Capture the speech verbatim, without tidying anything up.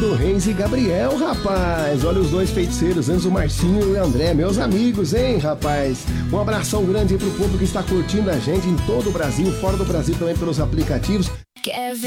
do Reis e Gabriel, rapaz. Olha os dois feiticeiros, Enzo Marcinho e André, meus amigos, hein, rapaz. Um abração grande aí pro povo que está curtindo a gente em todo o Brasil, fora do Brasil também pelos aplicativos.